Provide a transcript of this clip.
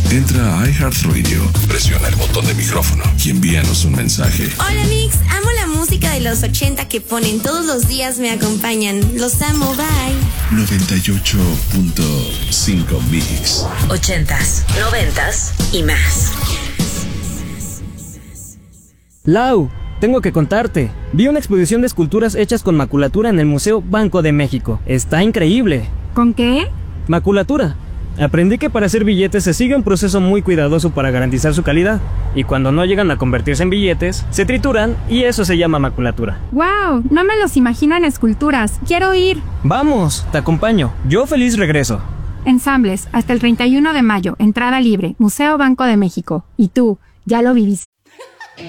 Entra a iHeartRadio, presiona el botón de micrófono y envíanos un mensaje. Hola Mix, amo la música de los 80 que ponen todos los días, me acompañan. Los amo, bye. 98.5 Mix. 80s, 90s y más. Lau, tengo que contarte. Vi una exposición de esculturas hechas con maculatura en el Museo Banco de México. Está increíble. ¿Con qué? Maculatura. Aprendí que para hacer billetes se sigue un proceso muy cuidadoso para garantizar su calidad. Y cuando no llegan a convertirse en billetes, se trituran y eso se llama maculatura. ¡Wow! No me los imagino en esculturas. ¡Quiero ir! ¡Vamos! Te acompaño. Yo feliz regreso. Ensambles, hasta el 31 de mayo. Entrada libre. Museo Banco de México. ¿Y tú? ¿Ya lo viviste?